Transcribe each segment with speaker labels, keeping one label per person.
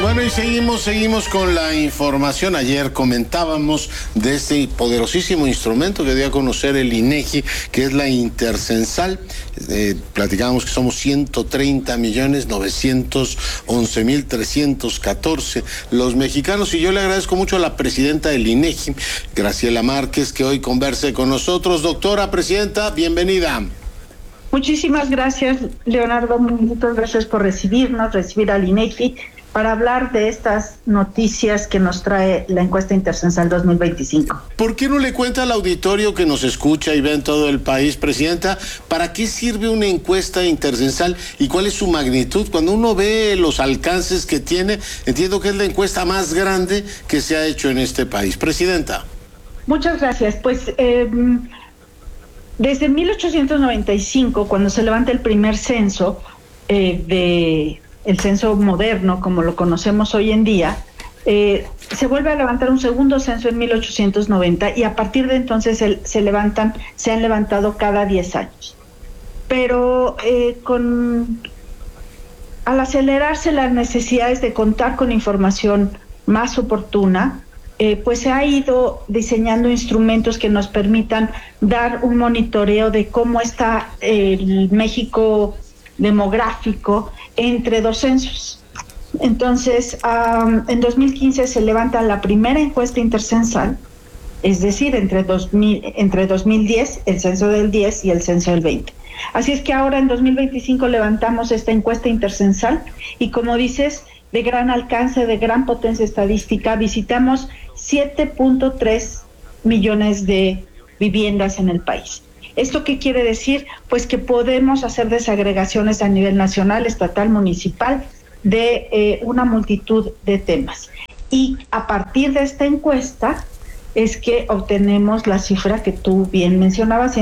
Speaker 1: Bueno, y seguimos con la información. Ayer comentábamos de este poderosísimo instrumento que dio a conocer el INEGI, que es la Intercensal. Platicábamos que somos 130.911.314 los mexicanos, y yo le agradezco mucho a la presidenta del INEGI, Graciela Márquez, que hoy converse con nosotros. Doctora presidenta, bienvenida.
Speaker 2: Muchísimas gracias, Leonardo. Muchas gracias por recibir al INEGI para hablar de estas noticias que nos trae la encuesta Intercensal 2025.
Speaker 1: ¿Por qué no le cuenta al auditorio que nos escucha y ve en todo el país, presidenta, para qué sirve una encuesta Intercensal y cuál es su magnitud? Cuando uno ve los alcances que tiene, entiendo que es la encuesta más grande que se ha hecho en este país. Presidenta.
Speaker 2: Muchas gracias. Pues desde 1895, cuando se levanta el primer censo el censo moderno, como lo conocemos hoy en día, se vuelve a levantar un segundo censo en 1890 y a partir de entonces se han levantado cada 10 años. Pero al acelerarse las necesidades de contar con información más oportuna, pues se ha ido diseñando instrumentos que nos permitan dar un monitoreo de cómo está el México demográfico entre dos censos. Entonces, en 2015 se levanta la primera encuesta intercensal, es decir, entre 2010, el censo del 10 y el censo del 20. Así es que ahora en 2025 levantamos esta encuesta intercensal y, como dices, de gran alcance, de gran potencia estadística, visitamos 7.3 millones de viviendas en el país. ¿Esto qué quiere decir? Pues que podemos hacer desagregaciones a nivel nacional, estatal, municipal, de una multitud de temas. Y a partir de esta encuesta es que obtenemos la cifra que tú bien mencionabas,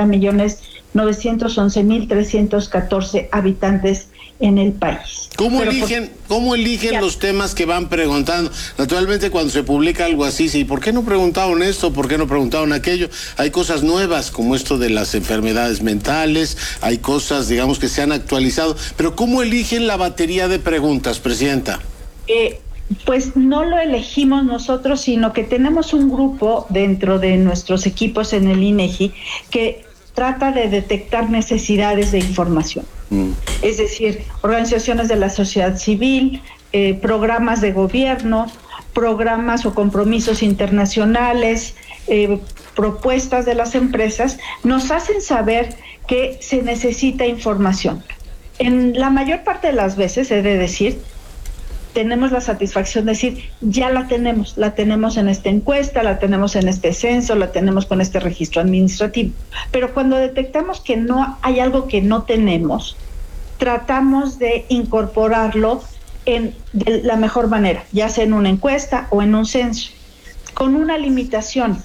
Speaker 2: 130.911.314 habitantes en el país.
Speaker 1: ¿Cómo eligen los temas que van preguntando? Naturalmente, cuando se publica algo así, sí, ¿por qué no preguntaron esto? ¿Por qué no preguntaron aquello? Hay cosas nuevas, como esto de las enfermedades mentales, hay cosas, digamos, que se han actualizado, pero ¿cómo eligen la batería de preguntas, presidenta?
Speaker 2: Pues no lo elegimos nosotros, sino que tenemos un grupo dentro de nuestros equipos en el INEGI que trata de detectar necesidades de información. Es decir, organizaciones de la sociedad civil, programas de gobierno, programas o compromisos internacionales, propuestas de las empresas, nos hacen saber que se necesita información. En la mayor parte de las veces, he de decir, tenemos la satisfacción de decir, ya la tenemos en esta encuesta, la tenemos en este censo, la tenemos con este registro administrativo. Pero cuando detectamos que no hay algo que no tenemos, tratamos de incorporarlo de la mejor manera, ya sea en una encuesta o en un censo, con una limitación.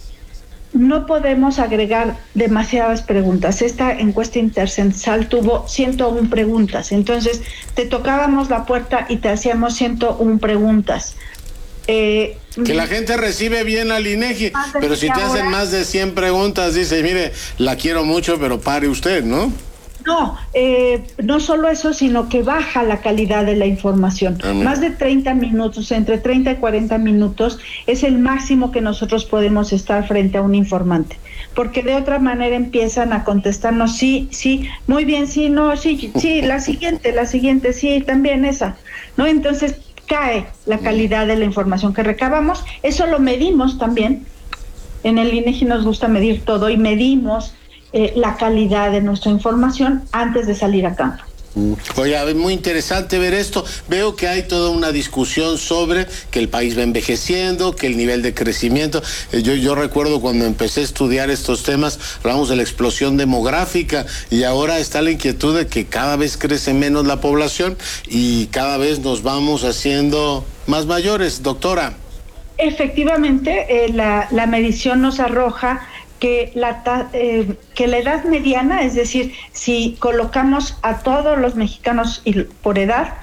Speaker 2: No podemos agregar demasiadas preguntas. Esta encuesta intercensal tuvo 101 preguntas, entonces te tocábamos la puerta y te hacíamos 101 preguntas.
Speaker 1: Que la gente recibe bien al INEGI, pero si te hacen más de 100 preguntas, dice, mire, la quiero mucho, pero pare usted, ¿no?
Speaker 2: No, no solo eso, sino que baja la calidad de la información. Más de 30 minutos, entre 30 y 40 minutos, es el máximo que nosotros podemos estar frente a un informante. Porque de otra manera empiezan a contestarnos, sí, muy bien, sí, no, sí, la siguiente, sí, también esa, ¿no? Entonces cae la calidad de la información que recabamos. Eso lo medimos también. En el INEGI nos gusta medir todo y medimos la calidad de nuestra información antes de salir a campo.
Speaker 1: Oye, muy interesante ver esto. Veo que hay toda una discusión sobre que el país va envejeciendo, que el nivel de crecimiento. Yo recuerdo cuando empecé a estudiar estos temas, hablamos de la explosión demográfica y ahora está la inquietud de que cada vez crece menos la población y cada vez nos vamos haciendo más mayores, doctora.
Speaker 2: Efectivamente, la medición nos arroja que la edad mediana, es decir, si colocamos a todos los mexicanos por edad,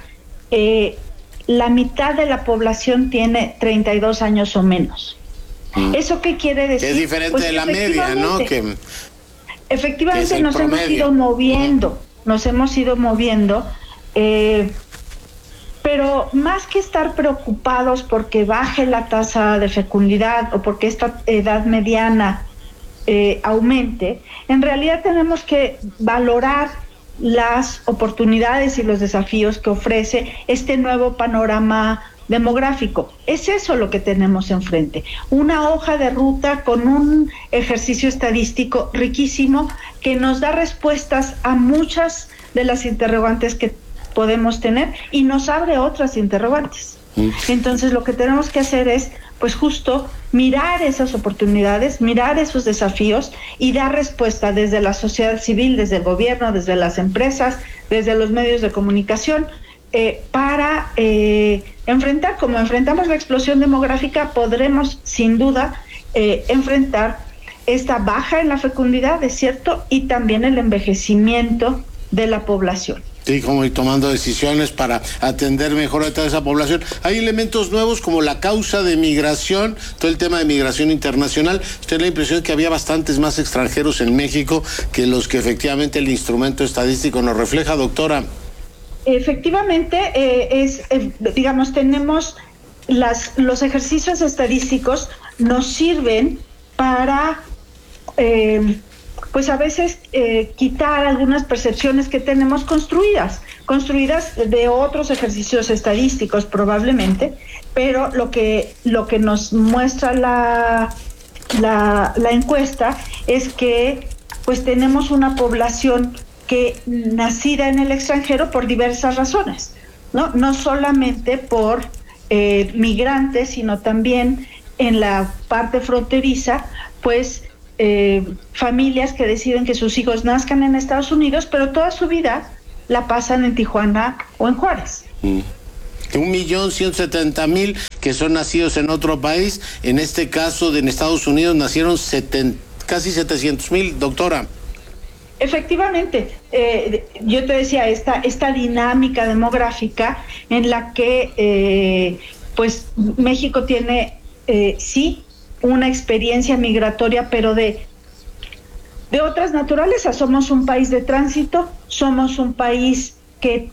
Speaker 2: la mitad de la población tiene 32 años o menos. ¿Eso qué quiere decir?
Speaker 1: Es diferente pues de la media, ¿no?
Speaker 2: Efectivamente nos hemos ido moviendo, pero Pero más que estar preocupados porque baje la tasa de fecundidad o porque esta edad mediana aumente, en realidad tenemos que valorar las oportunidades y los desafíos que ofrece este nuevo panorama demográfico. Es eso lo que tenemos enfrente, una hoja de ruta con un ejercicio estadístico riquísimo que nos da respuestas a muchas de las interrogantes que podemos tener y nos abre otras interrogantes. Entonces lo que tenemos que hacer es, pues justo, mirar esas oportunidades, mirar esos desafíos y dar respuesta desde la sociedad civil, desde el gobierno, desde las empresas, desde los medios de comunicación, para enfrentar, como enfrentamos la explosión demográfica, podremos sin duda enfrentar esta baja en la fecundidad, es cierto, y también el envejecimiento de la población.
Speaker 1: Sí, como ir tomando decisiones para atender mejor a toda esa población. Hay elementos nuevos como la causa de migración, todo el tema de migración internacional. ¿Usted la impresión que había bastantes más extranjeros en México que los que efectivamente el instrumento estadístico nos refleja, doctora?
Speaker 2: Efectivamente, digamos, tenemos los ejercicios estadísticos nos sirven para pues a veces quitar algunas percepciones que tenemos construidas de otros ejercicios estadísticos probablemente, pero lo que nos muestra la encuesta es que pues tenemos una población que nacida en el extranjero por diversas razones, no solamente por migrantes, sino también en la parte fronteriza, pues familias que deciden que sus hijos nazcan en Estados Unidos, pero toda su vida la pasan en Tijuana o en Juárez.
Speaker 1: 1.170.000 que son nacidos en otro país. En este caso, en Estados Unidos nacieron casi 700.000, doctora.
Speaker 2: Efectivamente, yo te decía, esta dinámica demográfica en la que pues México tiene, sí, una experiencia migratoria, pero de otras naturalezas. Somos un país de tránsito, somos un país que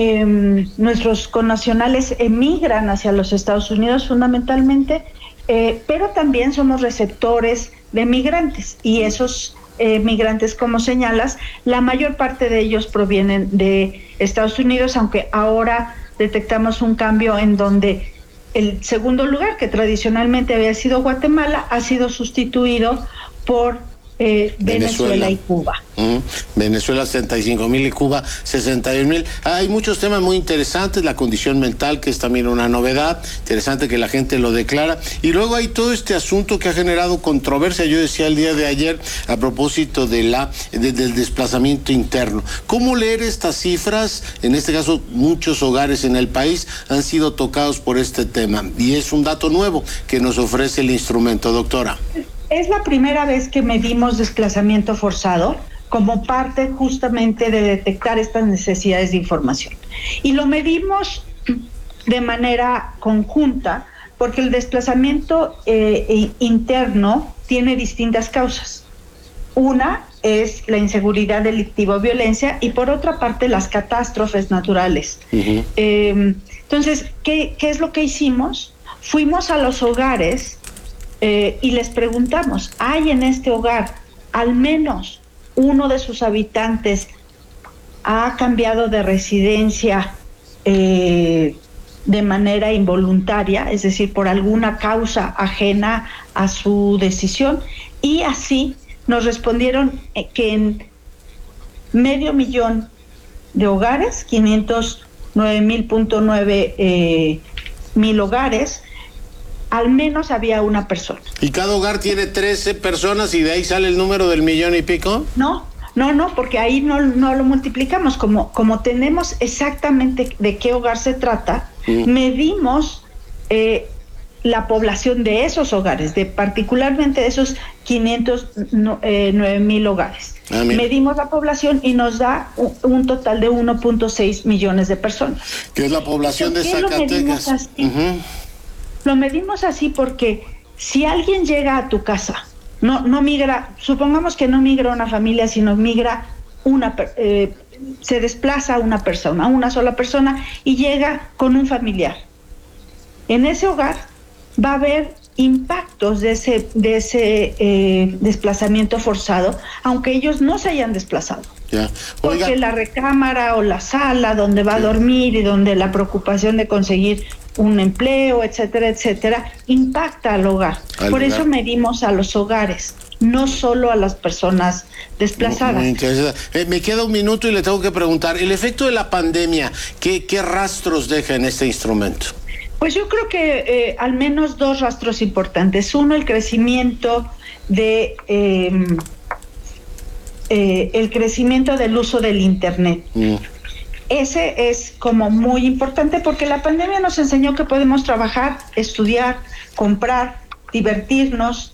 Speaker 2: nuestros connacionales emigran hacia los Estados Unidos fundamentalmente, pero también somos receptores de migrantes, y esos migrantes, como señalas, la mayor parte de ellos provienen de Estados Unidos, aunque ahora detectamos un cambio en donde el segundo lugar, que tradicionalmente había sido Guatemala, ha sido sustituido por Venezuela y Cuba.
Speaker 1: Venezuela 75.000 y Cuba 61.000. Hay muchos temas muy interesantes, la condición mental, que es también una novedad, interesante que la gente lo declara, y luego hay todo este asunto que ha generado controversia. Yo decía el día de ayer a propósito del desplazamiento interno. ¿Cómo leer estas cifras? En este caso, muchos hogares en el país han sido tocados por este tema, y es un dato nuevo que nos ofrece el instrumento, doctora.
Speaker 2: Es la primera vez que medimos desplazamiento forzado como parte justamente de detectar estas necesidades de información. Y lo medimos de manera conjunta porque el desplazamiento interno tiene distintas causas. Una es la inseguridad delictiva o violencia, y por otra parte las catástrofes naturales. Entonces, ¿qué es lo que hicimos? Fuimos a los hogares y les preguntamos, ¿hay en este hogar al menos uno de sus habitantes ha cambiado de residencia de manera involuntaria, es decir, por alguna causa ajena a su decisión? Y así nos respondieron que en 500,000 de hogares, 509.9 hogares, al menos había una persona.
Speaker 1: ¿Y cada hogar tiene 13 personas y de ahí sale el número del 1,000,000 y pico?
Speaker 2: No, porque ahí no lo multiplicamos. Como tenemos exactamente de qué hogar se trata, medimos la población de esos hogares, particularmente de esos 509,000 hogares. Medimos la población y nos da un total de 1.6 millones de personas.
Speaker 1: Que es la población de Zacatecas.
Speaker 2: Lo medimos así porque si alguien llega a tu casa, no migra, supongamos que no migra una familia, sino migra se desplaza una sola persona y llega con un familiar. En ese hogar va a haber impactos de ese desplazamiento forzado, aunque ellos no se hayan desplazado.
Speaker 1: Ya.
Speaker 2: Porque la recámara o la sala donde va a dormir y donde la preocupación de conseguir un empleo, etcétera, etcétera, impacta al hogar. Por eso medimos a los hogares, no solo a las personas desplazadas.
Speaker 1: Muy interesante. Me queda un minuto y le tengo que preguntar, el efecto de la pandemia, ¿qué rastros deja en este instrumento?
Speaker 2: Pues yo creo que al menos 2 rastros importantes. Uno, el crecimiento del uso del Internet. Ese es como muy importante porque la pandemia nos enseñó que podemos trabajar, estudiar, comprar, divertirnos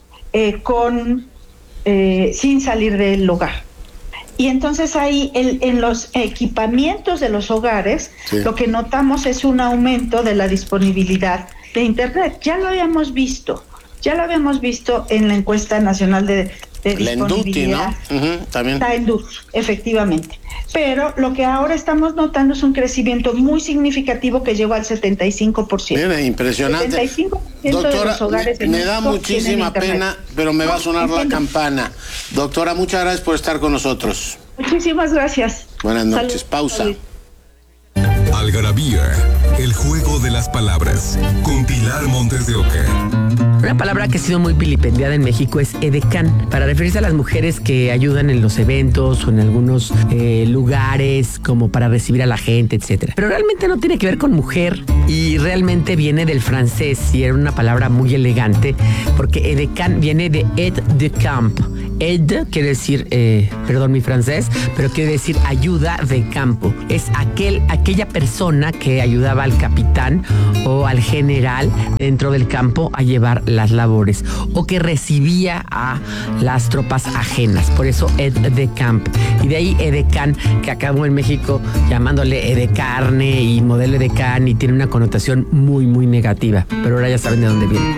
Speaker 2: sin salir del hogar. Y entonces ahí en los equipamientos de los hogares, lo que notamos es un aumento de la disponibilidad de Internet. Ya lo habíamos visto en la encuesta nacional de disponibilidad.
Speaker 1: ¿No? También.
Speaker 2: Está en DUT, efectivamente. Pero lo que ahora estamos notando es un crecimiento muy significativo que llegó al 75%.
Speaker 1: Mira, impresionante.
Speaker 2: 75%
Speaker 1: doctora,
Speaker 2: de los hogares
Speaker 1: me da muchísima pena, pero me va a sonar la campana. Doctora, muchas gracias por estar con nosotros.
Speaker 2: Muchísimas gracias.
Speaker 1: Buenas noches. Pausa.
Speaker 3: Algarabía, el juego de las palabras, con Pilar Montes de Oca.
Speaker 4: Una palabra que ha sido muy vilipendiada en México es edecán, para referirse a las mujeres que ayudan en los eventos o en algunos lugares, como para recibir a la gente, etcétera. Pero realmente no tiene que ver con mujer y realmente viene del francés y era una palabra muy elegante, porque edecán viene de aide de camp. Aide quiere decir, perdón mi francés, pero quiere decir ayuda de campo. Es aquella persona que ayudaba al capitán o al general dentro del campo a llevar las labores o que recibía a las tropas ajenas. Por eso aide de camp. Y de ahí edecán, que acabó en México llamándole edecarne y modelo edecán y tiene una connotación muy, muy negativa. Pero ahora ya saben de dónde viene.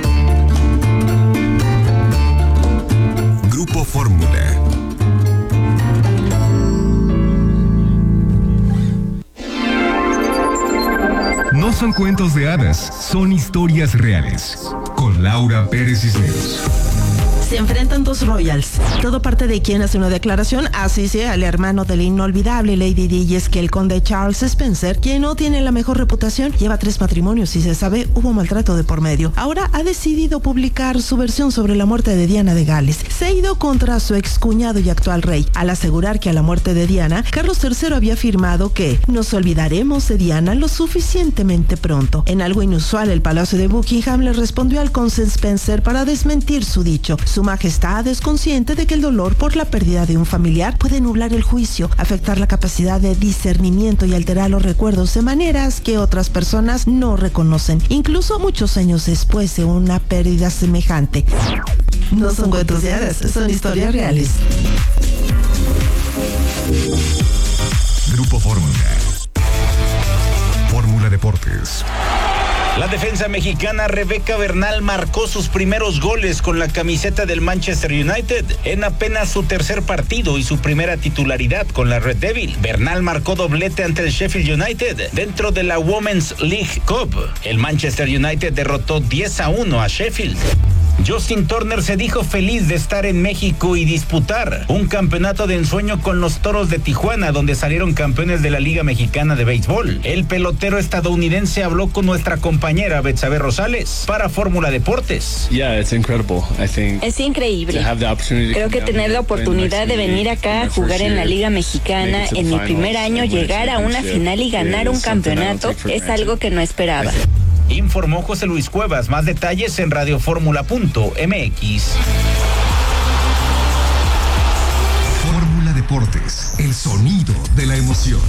Speaker 3: Grupo Fórmula. No son cuentos de hadas, son historias reales. Con Laura Pérez Cisneros.
Speaker 5: Se enfrentan 2 royals. Todo parte de quien hace una declaración, así sea el hermano del inolvidable Lady Di, y es que el conde Charles Spencer, quien no tiene la mejor reputación, lleva 3 matrimonios y se sabe hubo maltrato de por medio. Ahora ha decidido publicar su versión sobre la muerte de Diana de Gales. Se ha ido contra su excuñado y actual rey, al asegurar que a la muerte de Diana, Carlos III había afirmado que nos olvidaremos de Diana lo suficientemente pronto. En algo inusual, el Palacio de Buckingham le respondió al conde Spencer para desmentir su dicho. Su Majestad es consciente de que el dolor por la pérdida de un familiar puede nublar el juicio, afectar la capacidad de discernimiento y alterar los recuerdos de maneras que otras personas no reconocen, incluso muchos años después de una pérdida semejante. No son cuentos de hadas, son historias reales.
Speaker 3: Grupo Fórmula. Fórmula Deportes.
Speaker 6: La defensa mexicana Rebeca Bernal marcó sus primeros goles con la camiseta del Manchester United en apenas su tercer partido y su primera titularidad con la Red Devil. Bernal marcó doblete ante el Sheffield United dentro de la Women's League Cup. El Manchester United derrotó 10-1 a Sheffield. Justin Turner se dijo feliz de estar en México y disputar un campeonato de ensueño con los Toros de Tijuana, donde salieron campeones de la Liga Mexicana de Béisbol. El pelotero estadounidense habló con nuestra compañera Betsabe Rosales para Fórmula Deportes.
Speaker 7: Es increíble. Creo que tener la oportunidad de venir acá a jugar en la Liga Mexicana en mi primer año, llegar a una final y ganar un campeonato, es algo que no esperaba.
Speaker 6: Informó José Luis Cuevas. Más detalles en radioformula.mx.
Speaker 3: Fórmula Deportes, el sonido de la emoción.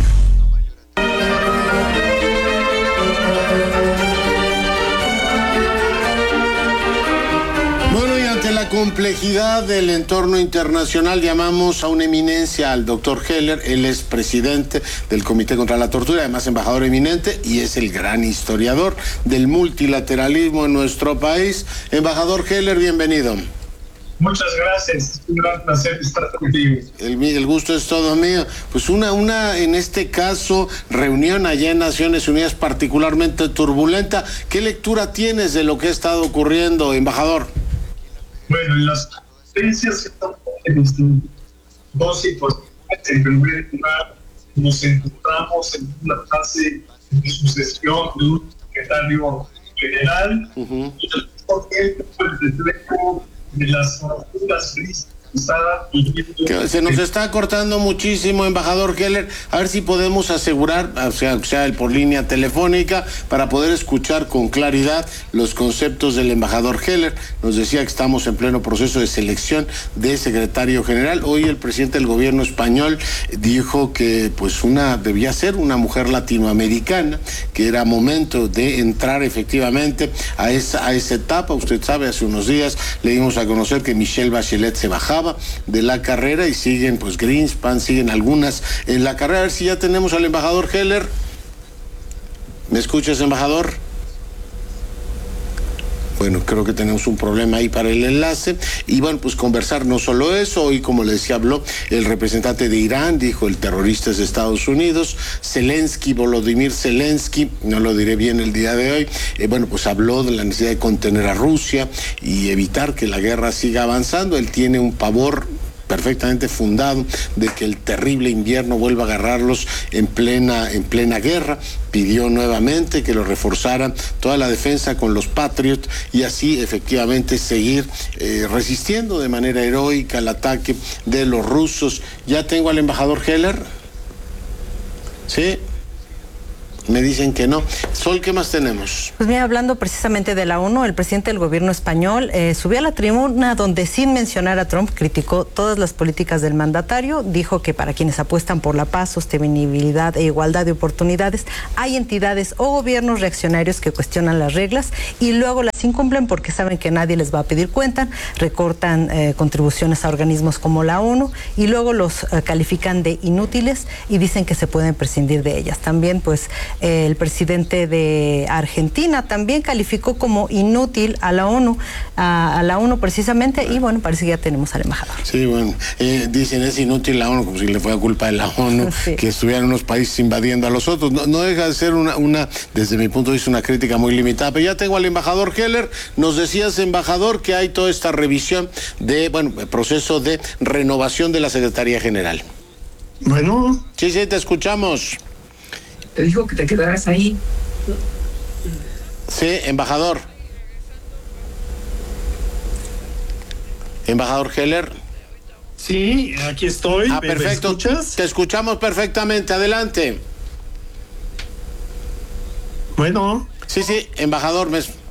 Speaker 1: Bueno, y ante la complejidad del entorno internacional, llamamos a una eminencia, al doctor Heller. Él es presidente del Comité contra la Tortura, además embajador eminente, y es el gran historiador del multilateralismo en nuestro país. Embajador Heller, bienvenido.
Speaker 8: Muchas gracias, es un gran placer estar contigo.
Speaker 1: El gusto es todo mío. Pues una en este caso, reunión allá en Naciones Unidas particularmente turbulenta. ¿Qué lectura tienes de lo que ha estado ocurriendo, embajador?
Speaker 8: Bueno, en las conferencias estamos en dos situaciones. En primer lugar, nos encontramos en una fase de sucesión de un secretario general y al mismo tiempo el reflejo de las fracturas crisis.
Speaker 1: Se nos está cortando muchísimo, embajador Heller. A ver si podemos asegurar, o sea por línea telefónica, para poder escuchar con claridad los conceptos del embajador Heller. Nos decía que estamos en pleno proceso de selección de secretario general. Hoy el presidente del gobierno español dijo que pues debía ser una mujer latinoamericana, que era momento de entrar efectivamente a esa etapa. Usted sabe, hace unos días le dimos a conocer que Michelle Bachelet se bajaba de la carrera y siguen pues Greenspan, siguen algunas en la carrera. A ver si ya tenemos al embajador Heller. ¿Me escuchas, embajador? Bueno, creo que tenemos un problema ahí para el enlace. Y bueno, pues conversar no solo eso. Hoy, como le decía, habló el representante de Irán, dijo el terrorista es de Estados Unidos. Zelensky, Volodymyr Zelensky, no lo diré bien el día de hoy, bueno, pues habló de la necesidad de contener a Rusia y evitar que la guerra siga avanzando. Él tiene un pavor perfectamente fundado de que el terrible invierno vuelva a agarrarlos en plena guerra. Pidió nuevamente que lo reforzaran toda la defensa con los Patriot y así efectivamente seguir resistiendo de manera heroica al ataque de los rusos. Ya tengo al embajador Heller. ¿Sí? Me dicen que no. Sol, ¿qué más tenemos?
Speaker 9: Pues mira, hablando precisamente de la ONU, el presidente del gobierno español subió a la tribuna donde, sin mencionar a Trump, criticó todas las políticas del mandatario. Dijo que para quienes apuestan por la paz, sostenibilidad e igualdad de oportunidades, hay entidades o gobiernos reaccionarios que cuestionan las reglas y luego las incumplen porque saben que nadie les va a pedir cuenta, recortan contribuciones a organismos como la ONU y luego los califican de inútiles y dicen que se pueden prescindir de ellas. También, pues, el presidente de Argentina también calificó como inútil a la ONU precisamente, y bueno, parece que ya tenemos al embajador.
Speaker 1: Sí, bueno, dicen es inútil la ONU, como si le fuera culpa de la ONU sí, que estuvieran unos países invadiendo a los otros. No deja de ser una, desde mi punto de vista, una crítica muy limitada. Pero ya tengo al embajador Heller. Nos decías, embajador, que hay toda esta revisión de, bueno, el proceso de renovación de la Secretaría General.
Speaker 8: Bueno.
Speaker 1: Sí, te escuchamos.
Speaker 10: Te dijo que te quedaras ahí.
Speaker 1: Sí, embajador. Embajador Heller.
Speaker 8: Sí, aquí estoy.
Speaker 1: Perfecto. ¿Me escuchas? Te escuchamos perfectamente. Adelante.
Speaker 8: Bueno.
Speaker 1: Sí, embajador.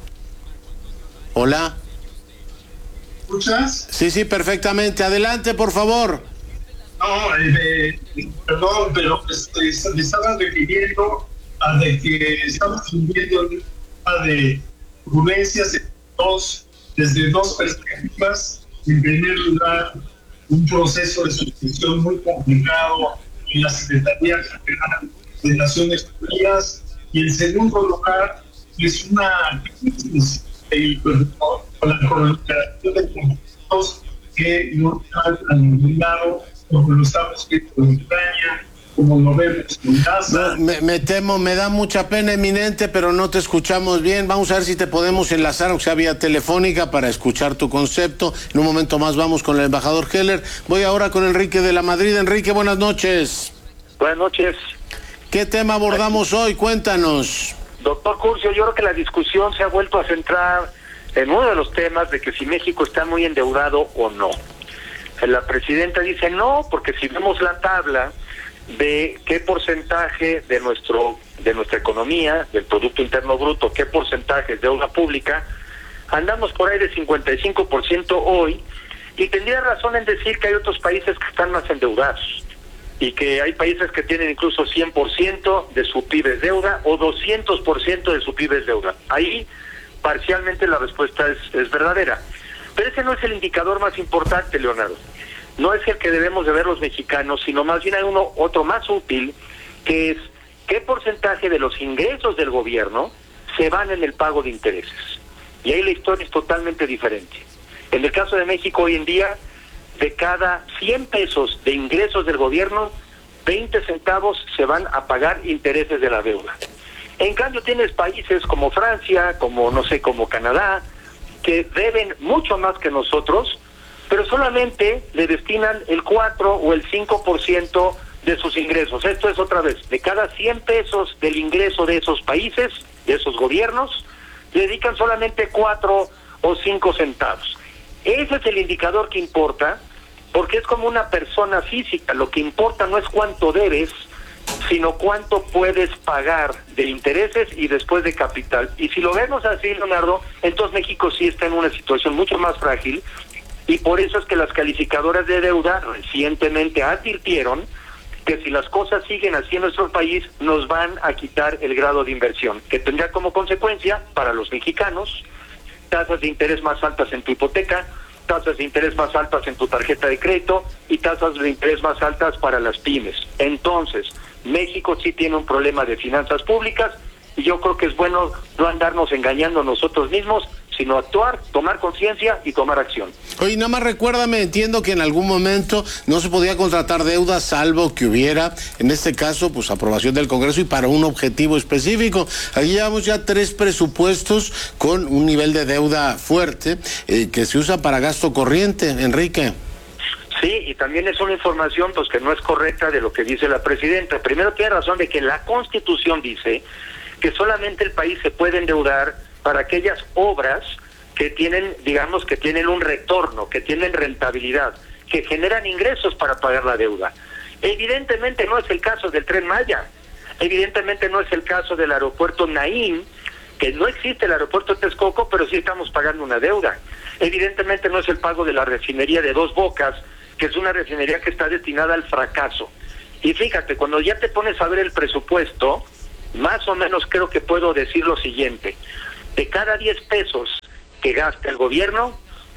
Speaker 1: Hola.
Speaker 8: ¿Escuchas?
Speaker 1: Sí, perfectamente. Adelante, por favor.
Speaker 8: No, perdón, pero me estaba refiriendo a de que estamos viviendo de turbulencias desde dos perspectivas. En primer lugar, un proceso de sucesión muy complicado en la Secretaría General de Naciones Unidas, y en segundo lugar, es una crisis con la proliferación de conflictos que no están tan claro, como lo estamos viendo en Ucrania, como lo vemos en Gaza.
Speaker 1: Me temo, me da mucha pena, eminente, pero no te escuchamos bien. Vamos a ver si te podemos enlazar, aunque sea vía telefónica, para escuchar tu concepto. En un momento más vamos con el embajador Heller. Voy ahora con Enrique de la Madrid. Enrique, buenas noches.
Speaker 11: Buenas noches.
Speaker 1: ¿Qué tema abordamos hoy? Cuéntanos.
Speaker 11: Doctor Curcio, yo creo que la discusión se ha vuelto a centrar en uno de los temas de que si México está muy endeudado o no. La presidenta dice no, porque si vemos la tabla de qué porcentaje de nuestra economía, del Producto Interno Bruto, qué porcentaje es deuda pública, andamos por ahí de 55% hoy, y tendría razón en decir que hay otros países que están más endeudados, y que hay países que tienen incluso 100% de su PIB es deuda, o 200% de su PIB es deuda. Ahí, parcialmente, la respuesta es verdadera. Pero ese no es el indicador más importante, Leonardo. No es el que debemos de ver los mexicanos, sino más bien hay otro más útil, que es qué porcentaje de los ingresos del gobierno se van en el pago de intereses. Y ahí la historia es totalmente diferente. En el caso de México hoy en día, de cada 100 pesos de ingresos del gobierno, 20 centavos se van a pagar intereses de la deuda. En cambio tienes países como Francia, como Canadá, que deben mucho más que nosotros, pero solamente le destinan el 4 o el 5% de sus ingresos. Esto es otra vez, de cada 100 pesos del ingreso de esos países, de esos gobiernos, le dedican solamente 4 o 5 centavos. Ese es el indicador que importa, porque es como una persona física. Lo que importa no es cuánto debes, sino cuánto puedes pagar de intereses y después de capital. Y si lo vemos así, Leonardo, entonces México sí está en una situación mucho más frágil, y por eso es que las calificadoras de deuda recientemente advirtieron que si las cosas siguen así en nuestro país, nos van a quitar el grado de inversión, que tendrá como consecuencia para los mexicanos tasas de interés más altas en tu hipoteca, tasas de interés más altas en tu tarjeta de crédito y tasas de interés más altas para las pymes. Entonces, México sí tiene un problema de finanzas públicas, y yo creo que es bueno no andarnos engañando nosotros mismos, sino actuar, tomar conciencia y tomar acción.
Speaker 1: Oye, nada más recuérdame, entiendo que en algún momento no se podía contratar deuda salvo que hubiera, en este caso, pues aprobación del Congreso y para un objetivo específico. Aquí llevamos ya 3 presupuestos con un nivel de deuda fuerte que se usa para gasto corriente, Enrique.
Speaker 11: Sí, y también es una información pues que no es correcta de lo que dice la presidenta. Primero tiene razón de que la Constitución dice que solamente el país se puede endeudar para aquellas obras que tienen, digamos, que tienen un retorno, que tienen rentabilidad, que generan ingresos para pagar la deuda. Evidentemente no es el caso del Tren Maya, evidentemente no es el caso del aeropuerto Naín, que no existe el aeropuerto de Texcoco, pero sí estamos pagando una deuda. Evidentemente no es el pago de la refinería de Dos Bocas, que es una refinería que está destinada al fracaso. Y fíjate, cuando ya te pones a ver el presupuesto, más o menos creo que puedo decir lo siguiente: de cada 10 pesos que gasta el gobierno,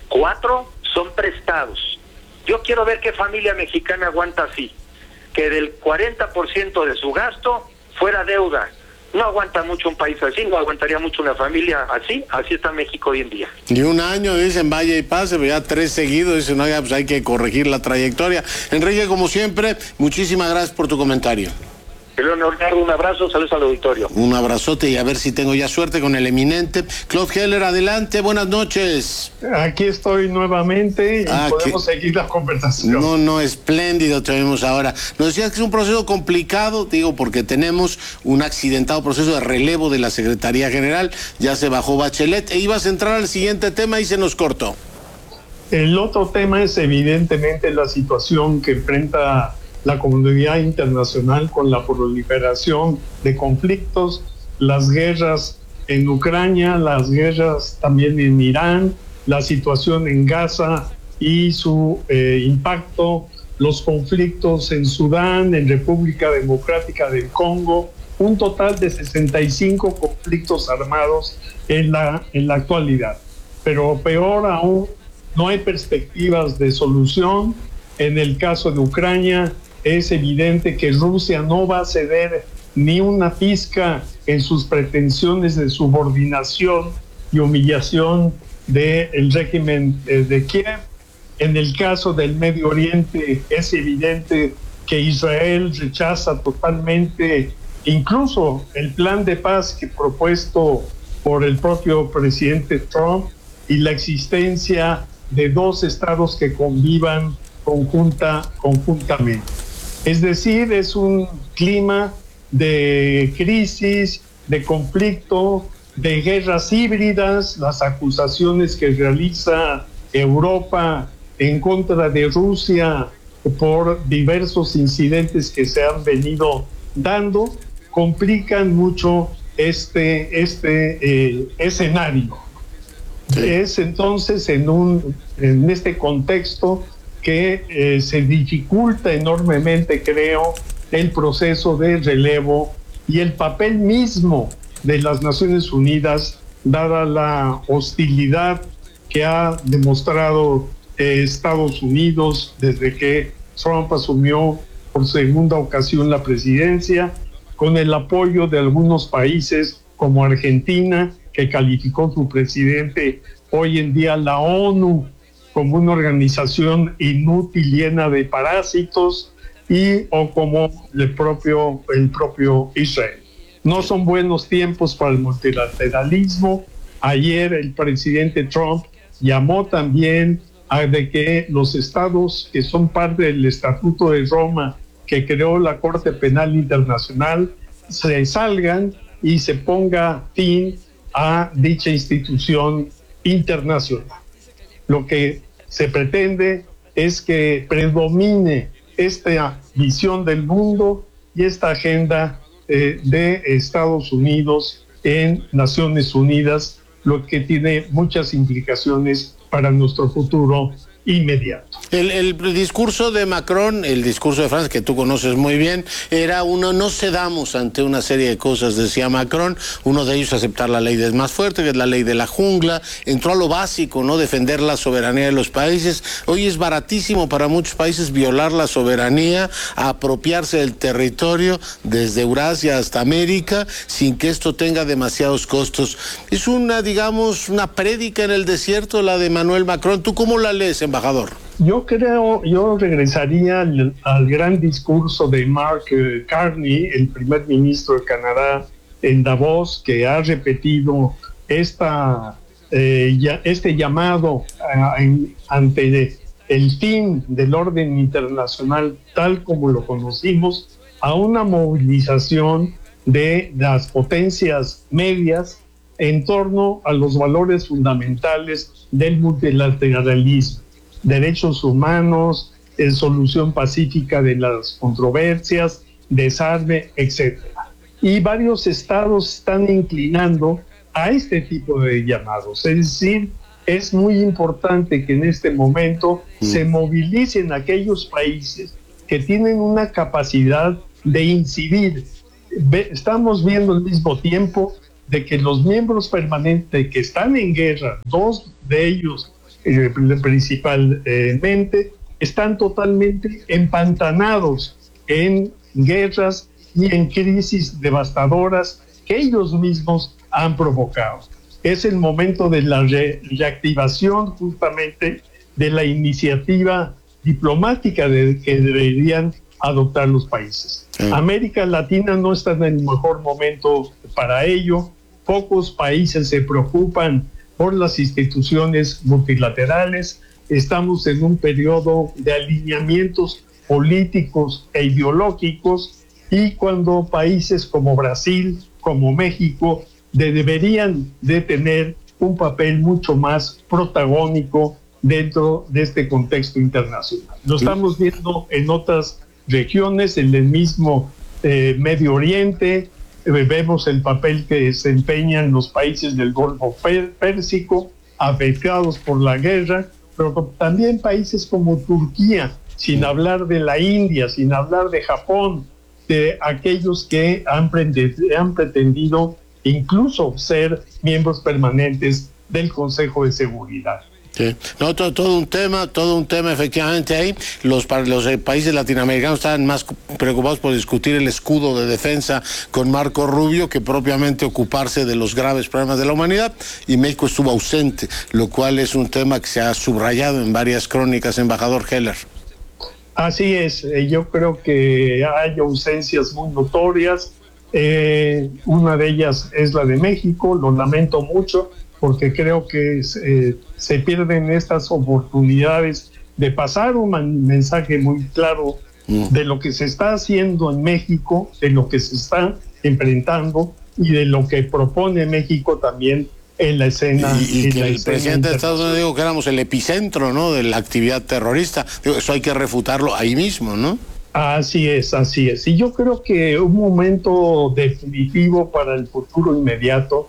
Speaker 11: 4 son prestados. Yo quiero ver qué familia mexicana aguanta así, que del 40% de su gasto fuera deuda. No aguanta mucho un país así, no aguantaría mucho una familia así. Así está México hoy en día.
Speaker 1: Y un año, dicen, vaya y pase, pero ya 3 seguidos, dicen, no, ya, pues hay que corregir la trayectoria. Enrique, como siempre, muchísimas gracias por tu comentario.
Speaker 11: Leonardo, un abrazo, saludos al auditorio.
Speaker 1: Un abrazote, y a ver si tengo ya suerte con el eminente Claude Heller. Adelante, buenas noches.
Speaker 8: Aquí estoy nuevamente y podemos seguir la conversación.
Speaker 1: No, espléndido te vemos ahora. Nos decías que es un proceso complicado, digo, porque tenemos un accidentado proceso de relevo de la Secretaría General, ya se bajó Bachelet, e ibas a entrar al siguiente tema y se nos cortó.
Speaker 8: El otro tema es evidentemente la situación que enfrenta la comunidad internacional con la proliferación de conflictos, las guerras en Ucrania, las guerras también en Irán, la situación en Gaza y su impacto, los conflictos en Sudán, en República Democrática del Congo, un total de 65 conflictos armados en la actualidad. Pero peor aún, no hay perspectivas de solución. En el caso de Ucrania, es evidente que Rusia no va a ceder ni una pizca en sus pretensiones de subordinación y humillación del régimen de Kiev. En el caso del Medio Oriente es evidente que Israel rechaza totalmente incluso el plan de paz que propuesto por el propio presidente Trump y la existencia de 2 estados que convivan conjuntamente. Es decir, es un clima de crisis, de conflicto, de guerras híbridas, las acusaciones que realiza Europa en contra de Rusia por diversos incidentes que se han venido dando, complican mucho este escenario. Sí. Es entonces en este contexto que se dificulta enormemente, creo, el proceso de relevo y el papel mismo de las Naciones Unidas, dada la hostilidad que ha demostrado Estados Unidos desde que Trump asumió por segunda ocasión la presidencia, con el apoyo de algunos países como Argentina, que calificó su presidente. Hoy en día la ONU como una organización inútil llena de parásitos o como el propio Israel. No son buenos tiempos para el multilateralismo. Ayer el presidente Trump llamó también a de que los estados que son parte del Estatuto de Roma que creó la Corte Penal Internacional se salgan y se ponga fin a dicha institución internacional. Lo que se pretende es que predomine esta visión del mundo y esta agenda de Estados Unidos en Naciones Unidas, lo que tiene muchas implicaciones para nuestro futuro inmediato.
Speaker 1: El discurso de Macron, el discurso de Francia, que tú conoces muy bien, era no cedamos ante una serie de cosas, decía Macron. Uno de ellos aceptar la ley más fuerte, que es la ley de la jungla. Entró a lo básico, ¿no? Defender la soberanía de los países. Hoy es baratísimo para muchos países violar la soberanía, apropiarse del territorio desde Eurasia hasta América, sin que esto tenga demasiados costos. Es una prédica en el desierto, la de Emmanuel Macron. ¿Tú cómo la lees, embajador?
Speaker 8: Yo regresaría al gran discurso de Mark Carney, el primer ministro de Canadá, en Davos, que ha repetido este llamado ante el fin del orden internacional tal como lo conocimos, a una movilización de las potencias medias en torno a los valores fundamentales del multilateralismo: derechos humanos, solución pacífica de las controversias, desarme, etc. Y varios estados están inclinando a este tipo de llamados. Es decir, es muy importante que en este momento se movilicen aquellos países que tienen una capacidad de incidir. Estamos viendo al mismo tiempo de que los miembros permanentes que están en guerra, dos de ellos principalmente, están totalmente empantanados en guerras y en crisis devastadoras que ellos mismos han provocado. Es el momento de la reactivación justamente de la iniciativa diplomática que deberían adoptar los países. América Latina no está en el mejor momento para ello. Pocos países se preocupan por las instituciones multilaterales. Estamos en un periodo de alineamientos políticos e ideológicos, y cuando países como Brasil, como México, deberían de tener un papel mucho más protagónico dentro de este contexto internacional. Lo estamos viendo en otras regiones, en el mismo Medio Oriente. Vemos el papel que desempeñan los países del Golfo Pérsico, afectados por la guerra, pero también países como Turquía, sin hablar de la India, sin hablar de Japón, de aquellos que han pretendido incluso ser miembros permanentes del Consejo de Seguridad.
Speaker 1: Sí. No, todo un tema efectivamente ahí. Los países latinoamericanos estaban más preocupados por discutir el escudo de defensa con Marco Rubio que propiamente ocuparse de los graves problemas de la humanidad, y México estuvo ausente, lo cual es un tema que se ha subrayado en varias crónicas, embajador Heller.
Speaker 8: Así es, yo creo que hay ausencias muy notorias. Una de ellas es la de México. Lo lamento mucho, porque creo que se pierden estas oportunidades de pasar un mensaje muy claro de lo que se está haciendo en México, de lo que se está enfrentando y de lo que propone México también en la escena.
Speaker 1: Y que el presidente de Estados Unidos dijo que éramos el epicentro, ¿no?, de la actividad terrorista. Eso hay que refutarlo ahí mismo, ¿no?
Speaker 8: Así es. Y yo creo que un momento definitivo para el futuro inmediato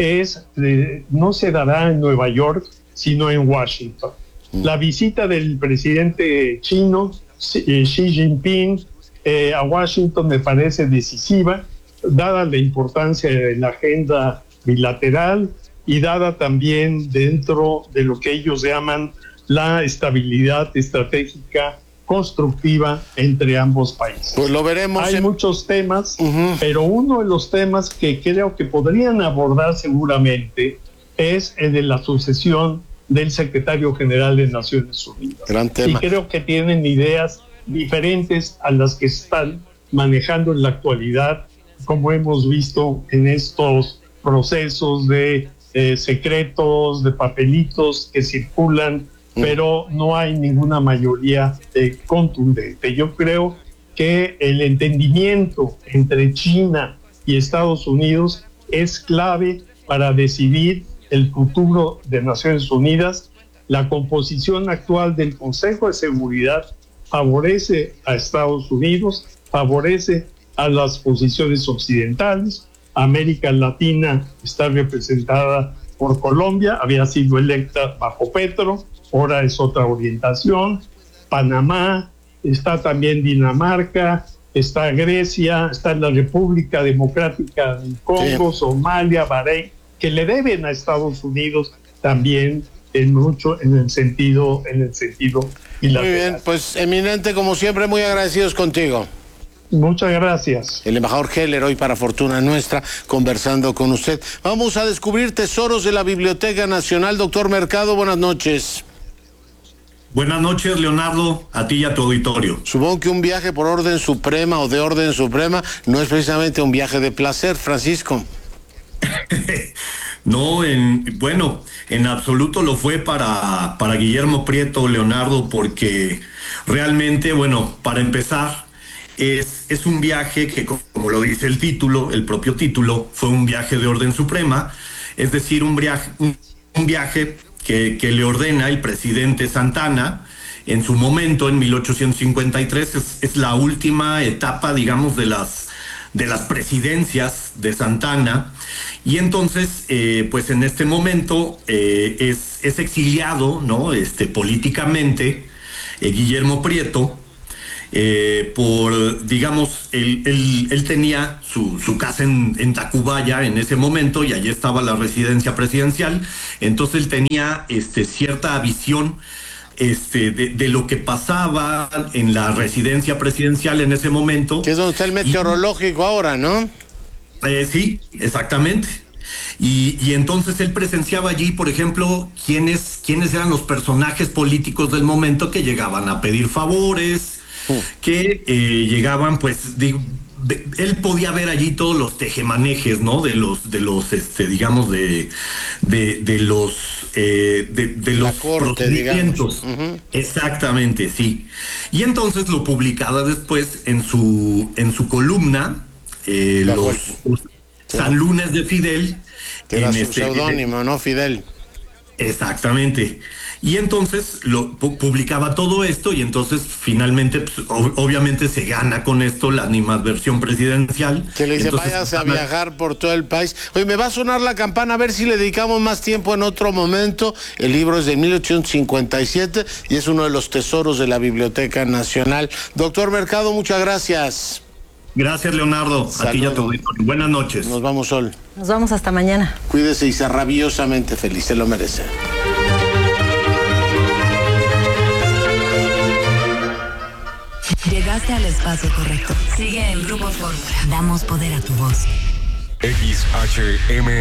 Speaker 8: no se dará en Nueva York, sino en Washington. La visita del presidente chino, Xi Jinping, a Washington me parece decisiva, dada la importancia de la agenda bilateral y dada también dentro de lo que ellos llaman la estabilidad estratégica constructiva entre ambos países.
Speaker 1: Pues lo veremos.
Speaker 8: Hay muchos temas, pero uno de los temas que creo que podrían abordar seguramente es el de la sucesión del secretario general de Naciones Unidas.
Speaker 1: Gran tema.
Speaker 8: Y creo que tienen ideas diferentes a las que están manejando en la actualidad, como hemos visto en estos procesos de secretos, de papelitos que circulan, pero no hay ninguna mayoría contundente. Yo creo que el entendimiento entre China y Estados Unidos es clave para decidir el futuro de Naciones Unidas. La composición actual del Consejo de Seguridad favorece a Estados Unidos, favorece a las posiciones occidentales. América Latina está representada por Colombia, había sido electa bajo Petro, ahora es otra orientación. Panamá, está también Dinamarca, está Grecia, está la República Democrática del Congo, sí. Somalia, Bahrein, que le deben a Estados Unidos también en el sentido bilateral.
Speaker 1: Muy bien, pues eminente, como siempre, muy agradecidos contigo.
Speaker 8: Muchas gracias.
Speaker 1: El embajador Heller, hoy para fortuna nuestra, conversando con usted. Vamos a descubrir tesoros de la Biblioteca Nacional. Doctor Mercado, buenas noches.
Speaker 12: Buenas noches, Leonardo, a ti y a tu auditorio.
Speaker 1: Supongo que un viaje por orden suprema o de orden suprema no es precisamente un viaje de placer, Francisco.
Speaker 12: No, en absoluto lo fue para Guillermo Prieto, Leonardo, porque realmente, para empezar, es un viaje que, como lo dice el título, el propio título, fue un viaje de orden suprema, es decir, un viaje que le ordena el presidente Santana en su momento, en 1853, es la última etapa, digamos, de las presidencias de Santana, y entonces, pues en este momento es exiliado, ¿no? Políticamente, Guillermo Prieto, digamos, él tenía su casa en Tacubaya en ese momento, y allí estaba la residencia presidencial. Entonces él tenía cierta visión de lo que pasaba en la residencia presidencial en ese momento.
Speaker 1: Que es donde está el meteorológico ahora, ¿no?
Speaker 12: Sí, exactamente. Y entonces él presenciaba allí, por ejemplo, quiénes eran los personajes políticos del momento que llegaban a pedir favores, que llegaban, pues, él podía ver allí todos los tejemanejes, ¿no? De los digamos, de los procedimientos. Uh-huh. Exactamente, sí. Y entonces lo publicaba después en su columna, los San Lunes de Fidel.
Speaker 1: Que era su seudónimo, ¿no? Fidel.
Speaker 12: Exactamente. Y entonces publicaba todo esto, y entonces finalmente, pues, obviamente se gana con esto la animadversión presidencial.
Speaker 1: Que le dice,
Speaker 12: entonces,
Speaker 1: váyase a viajar por todo el país. Oye, me va a sonar la campana, a ver si le dedicamos más tiempo en otro momento. El libro es de 1857 y es uno de los tesoros de la Biblioteca Nacional. Doctor Mercado, muchas gracias.
Speaker 12: Gracias, Leonardo.
Speaker 1: Salud.
Speaker 12: A ti y a tu auditorio. Buenas noches.
Speaker 1: Nos vamos, Sol.
Speaker 9: Nos vamos hasta mañana.
Speaker 1: Cuídese y sea rabiosamente feliz, se lo merece.
Speaker 13: Llegaste al espacio correcto. Sigue en Grupo Fórmula. Damos poder a tu voz.
Speaker 3: XHMON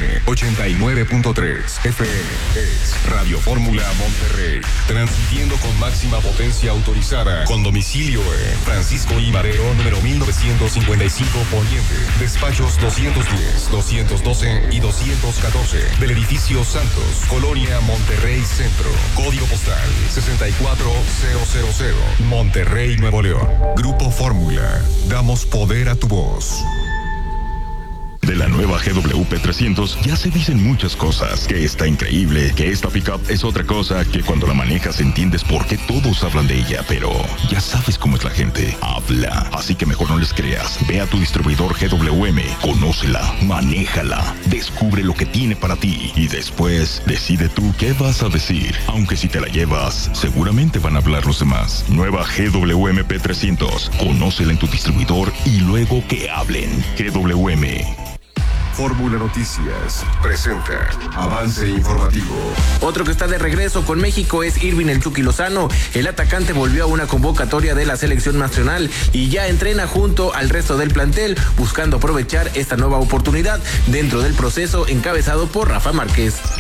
Speaker 3: 89.3 FM es Radio Fórmula Monterrey, transmitiendo con máxima potencia autorizada, con domicilio en Francisco I. Madero, número 1955 Poniente, despachos 210, 212 y 214 del edificio Santos, Colonia Monterrey Centro, código postal 64000, Monterrey, Nuevo León. Grupo Fórmula, damos poder a tu voz.
Speaker 14: De la nueva GWP 300 ya se dicen muchas cosas, que está increíble, que esta pickup es otra cosa, que cuando la manejas entiendes por qué todos hablan de ella, pero ya sabes cómo es la gente, habla, así que mejor no les creas. Ve a tu distribuidor GWM, conócela, manéjala, descubre lo que tiene para ti y después decide tú qué vas a decir, aunque si te la llevas, seguramente van a hablar los demás. Nueva GWM P300, conócela en tu distribuidor y luego que hablen. GWM.
Speaker 3: Fórmula Noticias presenta Avance Informativo.
Speaker 15: Otro que está de regreso con México es Irving El Chucky Lozano. El atacante volvió a una convocatoria de la selección nacional y ya entrena junto al resto del plantel, buscando aprovechar esta nueva oportunidad dentro del proceso encabezado por Rafa Márquez.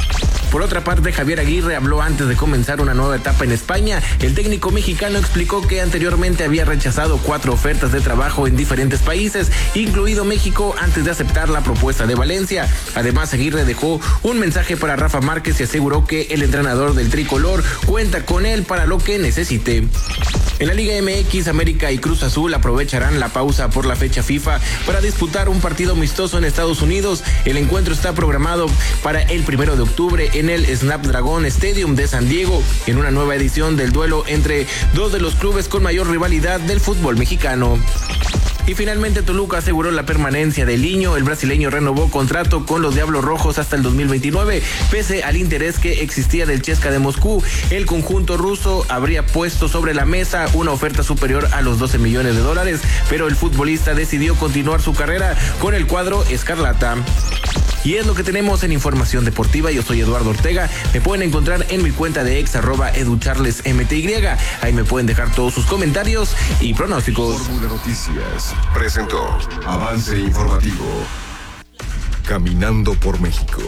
Speaker 15: Por otra parte, Javier Aguirre habló antes de comenzar una nueva etapa en España. El técnico mexicano explicó que anteriormente había rechazado 4 ofertas de trabajo en diferentes países, incluido México, antes de aceptar la propuesta de Valencia. Además, Aguirre dejó un mensaje para Rafa Márquez y aseguró que el entrenador del tricolor cuenta con él para lo que necesite. En la Liga MX, América y Cruz Azul aprovecharán la pausa por la fecha FIFA para disputar un partido amistoso en Estados Unidos. El encuentro está programado para el 1 de octubre en el Snapdragon Stadium de San Diego, en una nueva edición del duelo entre dos de los clubes con mayor rivalidad del fútbol mexicano. Y finalmente Toluca aseguró la permanencia de Liño. El brasileño renovó contrato con los Diablos Rojos hasta el 2029, pese al interés que existía del CSKA de Moscú. El conjunto ruso habría puesto sobre la mesa una oferta superior a los $12 millones, pero el futbolista decidió continuar su carrera con el cuadro escarlata. Y es lo que tenemos en Información Deportiva. Yo soy Eduardo Ortega. Me pueden encontrar en mi cuenta de ex @educharlesmty. Ahí me pueden dejar todos sus comentarios y pronósticos.
Speaker 3: Fórmula Noticias presentó Avance Informativo. Caminando por México.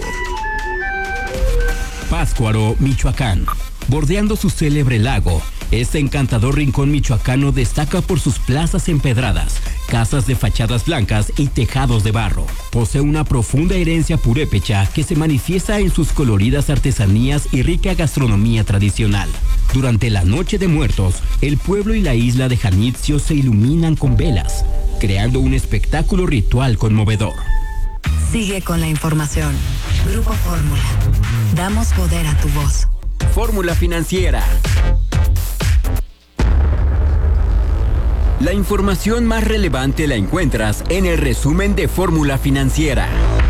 Speaker 16: Pátzcuaro, Michoacán. Bordeando su célebre lago, este encantador rincón michoacano destaca por sus plazas empedradas, casas de fachadas blancas y tejados de barro. Posee una profunda herencia purépecha que se manifiesta en sus coloridas artesanías y rica gastronomía tradicional. Durante la Noche de Muertos, el pueblo y la isla de Janitzio se iluminan con velas, creando un espectáculo ritual conmovedor.
Speaker 13: Sigue con la información. Grupo Fórmula. Damos poder a tu voz.
Speaker 16: Fórmula Financiera. La información más relevante la encuentras en el resumen de Fórmula Financiera.